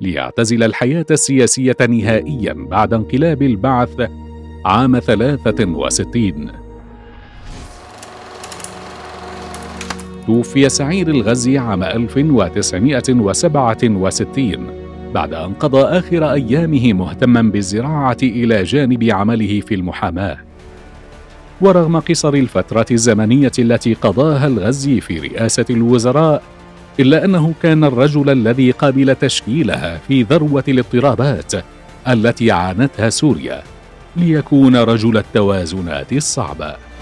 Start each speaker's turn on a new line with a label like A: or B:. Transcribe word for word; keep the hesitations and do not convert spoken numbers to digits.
A: ليعتزل الحياة السياسية نهائياً بعد انقلاب البعث عام ثلاثة وستين. توفي سعير الغزي عام ألف وتسعمائة وسبعة وستين بعد أن قضى آخر أيامه مهتماً بالزراعة إلى جانب عمله في المحاماة. ورغم قصر الفترة الزمنية التي قضاها الغزي في رئاسة الوزراء، إلا أنه كان الرجل الذي قابل تشكيلها في ذروة الاضطرابات التي عانتها سوريا، ليكون رجل التوازنات الصعبة.